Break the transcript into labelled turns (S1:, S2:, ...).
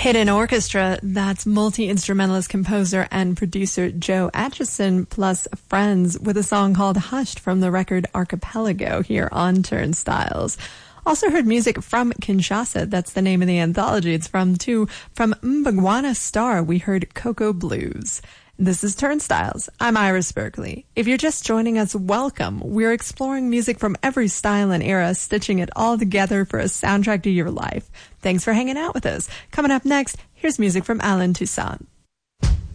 S1: Hidden Orchestra, that's multi-instrumentalist, composer, and producer Joe Atchison plus friends with a song called Hushed from the record Archipelago here on Turnstiles. Also heard music from Kinshasa, that's the name of the anthology it's from, too. From Mbagwana Star, we heard Cocoa Blues. This is Turnstiles. I'm Iris Berkeley. If you're just joining us, welcome. We're exploring music from every style and era, stitching it all together for a soundtrack to your life. Thanks for hanging out with us. Coming up next, here's music from Alan Toussaint.